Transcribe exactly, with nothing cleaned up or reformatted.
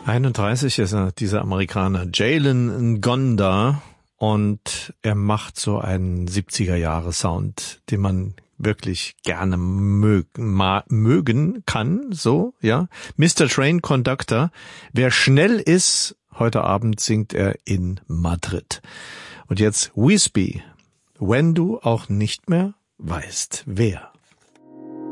einunddreißig ist er, dieser Amerikaner, Jalen Ngonda, und er macht so einen siebziger-Jahre-Sound, den man wirklich gerne mögen, ma, mögen kann, so, ja. Mister Train Conductor. Wer schnell ist, heute Abend singt er in Madrid. Und jetzt Whisby, wenn du auch nicht mehr weißt, wer.